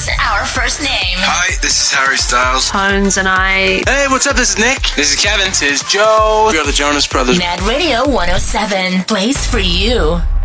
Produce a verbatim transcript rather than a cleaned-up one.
Just our first name. Hi, this is Harry Styles. Tones and I. Hey, what's up? This is Nick. This is Kevin. This is Joe. We are the Jonas Brothers. Mad Radio one oh seven. Plays for you.